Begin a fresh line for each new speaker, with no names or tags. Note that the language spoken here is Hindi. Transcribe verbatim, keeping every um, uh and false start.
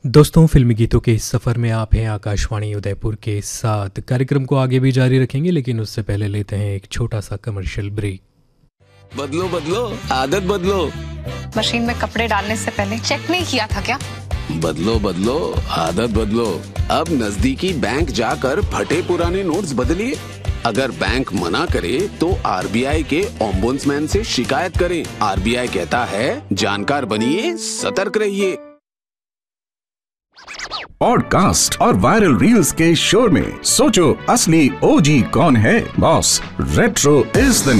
दोस्तों, फिल्मी गीतों के इस सफ़र में आप हैं आकाशवाणी उदयपुर के साथ। कार्यक्रम को आगे भी जारी रखेंगे, लेकिन उससे पहले लेते हैं एक छोटा सा कमर्शियल ब्रेक।
बदलो बदलो आदत बदलो।
मशीन में कपड़े डालने से पहले चेक नहीं किया था क्या?
बदलो बदलो आदत बदलो। अब नजदीकी बैंक जाकर फटे पुराने नोट्स बदलिए। अगर बैंक मना करे तो आरबीआई के ओम्बुड्समैन से शिकायत करें। आरबीआई कहता है, जानकार बनिए, सतर्क रहिए।
पॉडकास्ट और वायरल रील्स के शोर में सोचो, असली ओजी कौन है? Boss, retro is the